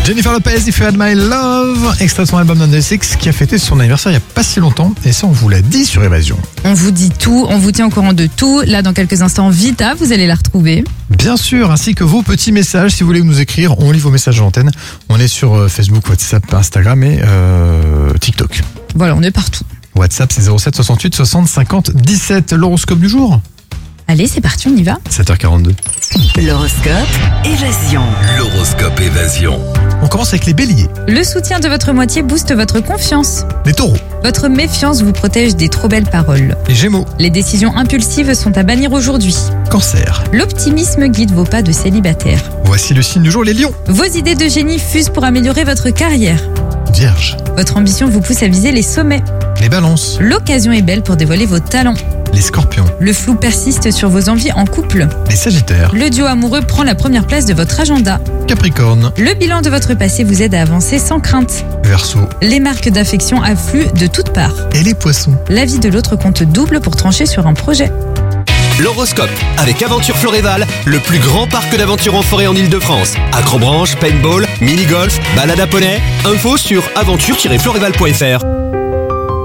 Jennifer Lopez, If You Had My Love, extrait de son album Number 6 qui a fêté son anniversaire il n'y a pas si longtemps. Et ça, on vous l'a dit sur Évasion. On vous dit tout, on vous tient au courant de tout. Là, dans quelques instants, Vita, vous allez la retrouver. Bien sûr, ainsi que vos petits messages. Si vous voulez nous écrire, on lit vos messages à l'antenne. On est sur Facebook, WhatsApp, Instagram et TikTok. Voilà, on est partout. WhatsApp, c'est 07 68 60 50 17. L'horoscope du jour. Allez, c'est parti, on y va. 7h42. L'horoscope Évasion. L'horoscope Évasion. On commence avec les béliers. Le soutien de votre moitié booste votre confiance. Les taureaux. Votre méfiance vous protège des trop belles paroles. Les gémeaux. Les décisions impulsives sont à bannir aujourd'hui. Cancer. L'optimisme guide vos pas de célibataire. Voici le signe du jour, les lions. Vos idées de génie fusent pour améliorer votre carrière. Vierge. Votre ambition vous pousse à viser les sommets. Les balances. L'occasion est belle pour dévoiler vos talents. Les scorpions. Le flou persiste sur vos envies en couple. Les sagittaires. Le duo amoureux prend la première place de votre agenda. Capricorne. Le bilan de votre passé vous aide à avancer sans crainte. Verseau. Les marques d'affection affluent de toutes parts. Et les poissons. L'avis de l'autre compte double pour trancher sur un projet. L'horoscope avec Aventure Floréval, le plus grand parc d'aventure en forêt en Ile-de-France. Acrobranche, paintball, mini-golf, balade à poney. Info sur aventure-floréval.fr.